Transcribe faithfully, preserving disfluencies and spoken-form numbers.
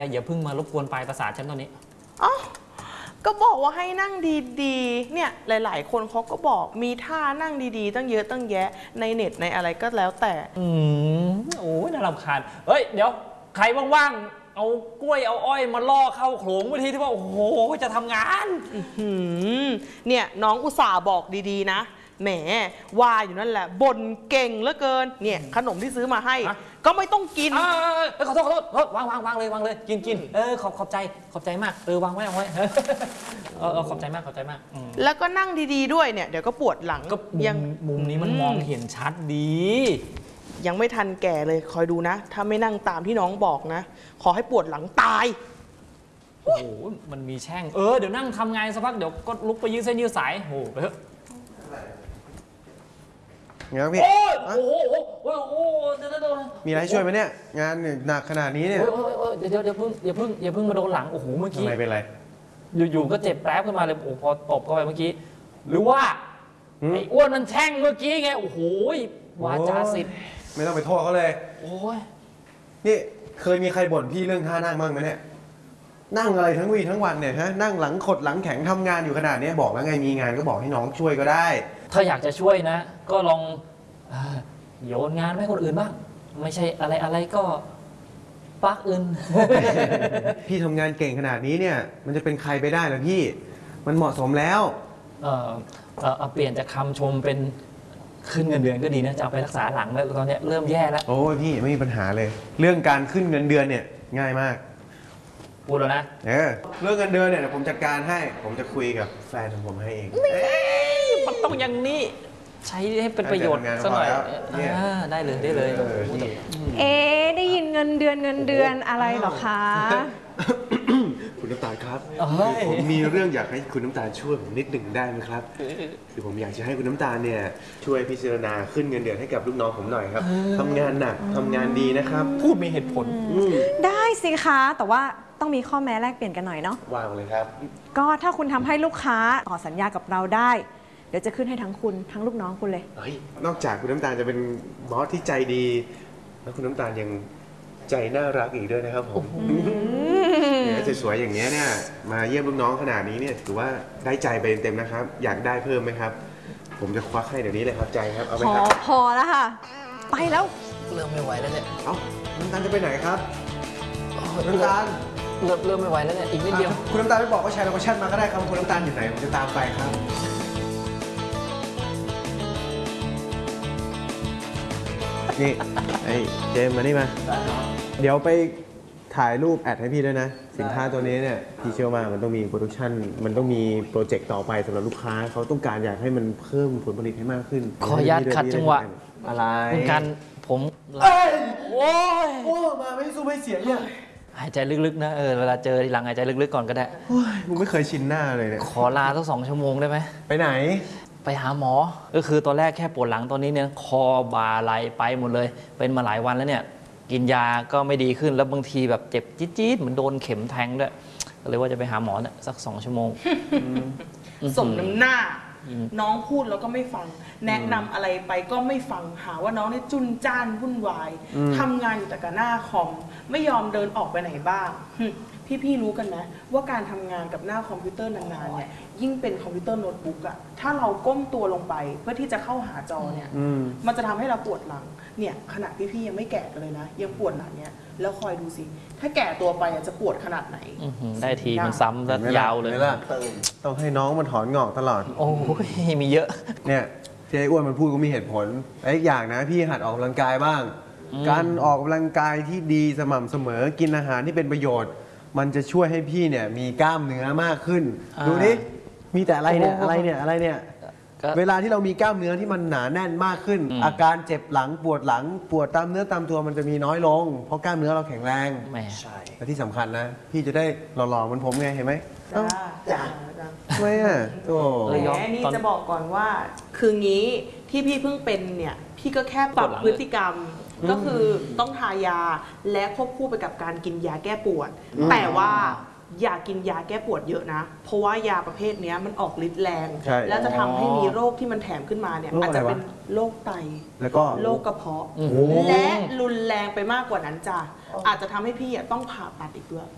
อย่าเพิ่งมารบกวนปลายประสาทฉันตอนนี้อ๋อก็บอกว่าให้นั่งดีๆเนี่ยหลายๆคนเขาก็บอกมีท่านั่งดีๆตั้งเยอะตั้งแยะในเน็ตในอะไรก็แล้วแต่อืมโอ้ยน่ารำคาญเฮ้ยเดี๋ยวใครว่างๆเอากล้วยเอาอ้อยมาล่อเข้าโขลงวิธีที่ว่าโอ้โหจะทำงานเนี่ยน้องอุตส่าห์บอกดีๆนะแหมว่าอยู่นั่นแหละบ่นเก่งเหลือเกินเนี่ยขนมที่ซื้อมาให้ก็ไม่ต้องกินขอโทษขอโทษวางวางวางเลยวางเลยกินกินเออขอบขอบใจขอบใจมากเออวางไว้วางไว้เออขอบใจมากขอบใจมากแล้วก็นั่งดีๆด้วยเนี่ยเดี๋ยวก็ปวดหลังก็ยังมุมนี้มันมองเห็นชัดดียังไม่ทันแก่เลยคอยดูนะถ้าไม่นั่งตามที่น้องบอกนะขอให้ปวดหลังตายโอ้โหมันมีแช่งเออเดี๋ยวนั่งทำงานสักพักเดี๋ยวก็ลุกไปยืดเส้นยืดสายโอ้โหไปเถอะไงพี่โอ้โหโอ้โหมีอะไรช่วยไหมเนี่ยงานหนักขนาดนี้เนี่ยเดี๋ยวเดี๋ยวเพิ่งอย่าเพิ่งอย่าเพิ่งมาโดนหลังโอ้โหเมื่อกี้ไม่เป็นไรอยู่ๆก็เจ็บแป๊บขึ้นมาเลยโอ้พอตบเข้าไปเมื่อกี้หรือว่าไอ้อ้วนมันแช่งเมื่อกี้ไงโอ้โหวาจาสิทธิ์ไม่ต้องไปโทษเขาเลยโอ้ยนี่เคยมีใครบ่นพี่เรื่องท่านั่งบ้างไหมเนี่ยนั่งอะไรทั้งวีทั้งวันเนี่ยฮะนั่งหลังขดหลังแข็งทำงานอยู่ขนาดนี้บอกแล้วไงมีงานก็บอกให้น้องช่วยก็ได้ถ้าอยากจะช่วยนะก็ลองโยนงานให้คนอื่นบ้างไม่ใช่อะไรอะไรก็ปักอื่นพี่ทำงานเก่งขนาดนี้เนี่ยมันจะเป็นใครไปได้ล่ะพี่มันเหมาะสมแล้วเออเอาเปลี่ยนจากคำชมเป็นขึ้นเงินเดือนก็ดีนะจะเอาไปรักษาหลังแล้วตอนนี้เริ่มแย่แล้วโอ้ยพี่ไม่มีปัญหาเลยเรื่องการขึ้นเงินเดือนเนี่ยง่ายมากพูดแล้วนะเออเรื่องเงินเดือนเนี่ยผมจัดการให้ผมจะคุยกับแฟนของผมให้เองมันต้องอย่างนี้ใช้ให้เป็นประโยชน์สักหน่อยได้เลยได้เลยเอ๊ได้ยินเงินเดือนเงินเดือนอะไรหรอคะคุณน้ำตาลครับผมมีเรื่องอยากให้คุณน้ำตาลช่วยผมนิดหนึ่งได้ไหมครับคือผมอยากจะให้คุณน้ำตาลเนี่ยช่วยพิจารณาขึ้นเงินเดือนให้กับลูกน้องผมหน่อยครับทำงานหนักทำงานดีนะครับพูดมีเหตุผลได้สิคะแต่ว่าต้องมีข้อแม้แลกเปลี่ยนกันหน่อยเนาะวางเลยครับก็ถ้าคุณทำให้ลูกค้าต่อสัญญากับเราได้เดี๋ยวจะขึ้นให้ทั้งคุณทั้งลูกน้องคุณเลยเฮ้ยนอกจากคุณน้ำตาลจะเป็นบอสที่ใจดีแล้วคุณน้ำตาลยังใจน่ารักอีกด้วยนะครับผมเนี่ยสวยๆอย่างเงี้ยเนี่ยมาเยี่ยมลูกน้องขนาดนี้เนี่ยถือว่าได้ใจไปเต็มๆนะครับอยากได้เพิ่มไหมครับผมจะควักให้เดี๋ยวนี้เลยครับใจครับเอาไหมครับพอแล้วค่ะไปแล้วเริ่มไม่ไหวแล้วเนี่ยเอ้าน้ำตาลจะไปไหนครับน้ำตาลเริ่มเริ่มไม่ไหวแล้วเนี่ยอีกนิดเดียวคุณน้ำตาลไม่บอกว่าแชร์โลเคชั่นมาก็ได้ครับคุณน้ำตาลอยู่ไหนผมจะตามไปครับนี่ไอ้เจมมานี่มาเดี๋ยวไปถ่ายรูปแอดให้พี่ด้วยนะสินค้าตัวนี้เนี่ยพี่เชื่อว่ามันต้องมีโปรดักชั่นมันต้องมีโปรเจกต์ต่อไปสำหรับลูกค้าเขาต้องการอยากให้มันเพิ่มผลผลิตให้มากขึ้นขออนุญาตขัดจังหวะอะไรคุณกันผมโอ้ยโอ้มาไม่สู้ไม่เสียเนี่ยหายใจลึกๆนะเออเวลาเจอทีหลังหายใจลึกๆก่อนก็ได้มึงไม่เคยชินหน้าเลยเนี่ยขอลาสักสองชั่วโมงได้ไหมไปไหนไปหาหมอก็คือตอนแรกแค่ปวดหลังตอนนี้เนี่ยคอบ่าไหลไปหมดเลยเป็นมาหลายวันแล้วเนี่ยกินยาก็ไม่ดีขึ้นแล้วบางทีแบบเจ็บจี๊ดๆเหมือนโดนเข็มแทงด้วยก็เลยว่าจะไปหาหมอเนี่ยสักสองชั่วโมงสมน้ำหน้าน้องพูดแล้วก็ไม่ฟังแนะนำอะไรไปก็ไม่ฟังหาว่าน้องเนี่ยจุนจ้านวุ่นวายทำงานอยู่แต่กับหน้าคอมไม่ยอมเดินออกไปไหนบ้างพี่ๆรู้กันไหมว่าการทำงานกับหน้าคอมพิวเตอร์นานๆเนี่ยยิ่งเป็นคอมพิวเตอร์โน้ตบุ๊กอะถ้าเราก้มตัวลงไปเพื่อที่จะเข้าหาจอเนี่ยมันจะทำให้เราปวดหลังเนี่ยขนาดพี่ๆยังไม่แก่กันเลยนะยังปวดหลังเนี่ยแล้วคอยดูสิถ้าแก่ตัวไปจะปวดขนาดไหนได้ทีมันซ้ำแล้วยาวเลยต้องให้น้องมันถอนงอกตลอดโอ้ยมีเยอะเนี่ยที่ไอ้อ้วนมันพูดก็มีเหตุผลไอ้อย่างนะพี่หัดออกกำลังกายบ้างการออกกำลังกายที่ดีสม่ำเสมอกินอาหารที่เป็นประโยชน์มันจะช่วยให้พี่เนี่ยมีกล้ามเนื้อมากขึ้นดูนี่มีแต่อะไรเนี่ยอะไรเนี่ยอะไรเนี่ยเวลาที่เรามีกล้ามเนื้อที่มันหนาแน่นมากขึ้นอาการเจ็บหลังปวดหลังปวดตามเนื้อตามตัวมันจะมีน้อยลงเพราะกล้ามเนื้อเราแข็งแรงใช่และที่สำคัญนะพี่จะได้หล่อๆเหมือนผมไงเห็นไหมจ้าจ้าทำไมอ่ะโอ้แหมนี่จะบอกก่อนว่าคืองี้ที่พี่เพิ่งเป็นเนี่ยพี่ก็แค่ปรับพฤติกรรมก็คือต้องทายาและควบคู่ไปกับการกินยาแก้ปวดแต่ว่าอย่ากินยาแก้ปวดเยอะนะเพราะว่ายาประเภทนี้มันออกฤทธิ์แรงแล้วจะทำให้มีโรคที่มันแถมขึ้นมาเนี่ยอาจจะเป็นโรคไตแล้วก็โรคกระเพาะและรุนแรงไปมากกว่านั้นจ้ะอาจจะทำให้พี่ต้องผ่าตัดอีกด้วย